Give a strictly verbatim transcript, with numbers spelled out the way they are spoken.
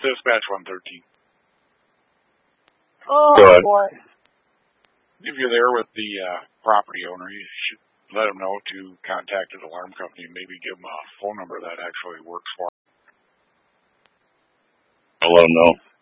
Dispatch one thirteen. Oh, boy. If you're there with the uh, property owner, you should let him know to contact an alarm company and maybe give him a phone number that actually works for him. I'll let him know.